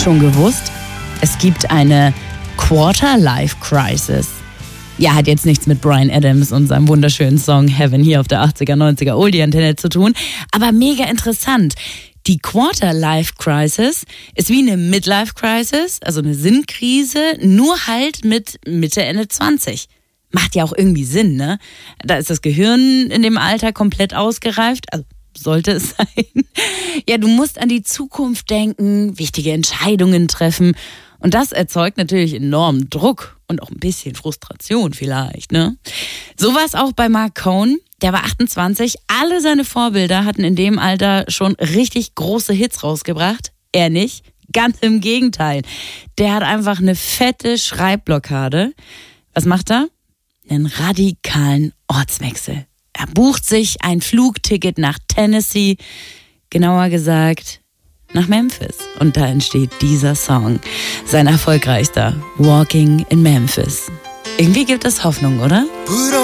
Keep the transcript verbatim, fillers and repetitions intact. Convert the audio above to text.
schon gewusst? Es gibt eine Quarter-Life-Crisis. Ja, hat jetzt nichts mit Bryan Adams und seinem wunderschönen Song Heaven hier auf der achtziger, neunziger Oldie-Antenne zu tun, aber mega interessant. Die Quarter-Life-Crisis ist wie eine Midlife-Crisis, also eine Sinnkrise, nur halt mit Mitte, Ende zwanzig. Macht ja auch irgendwie Sinn, ne? Da ist das Gehirn in dem Alter komplett ausgereift, also sollte es sein. Ja, du musst an die Zukunft denken, wichtige Entscheidungen treffen und das erzeugt natürlich enormen Druck und auch ein bisschen Frustration vielleicht, ne? So war es auch bei Marc Cohn. Der war achtundzwanzig. Alle seine Vorbilder hatten in dem Alter schon richtig große Hits rausgebracht. Er nicht. Ganz im Gegenteil. Der hat einfach eine fette Schreibblockade. Was macht er? Einen radikalen Ortswechsel. Er bucht sich ein Flugticket nach Tennessee. Genauer gesagt nach Memphis. Und da entsteht dieser Song. Sein erfolgreichster. Walking in Memphis. Irgendwie gibt es Hoffnung, oder?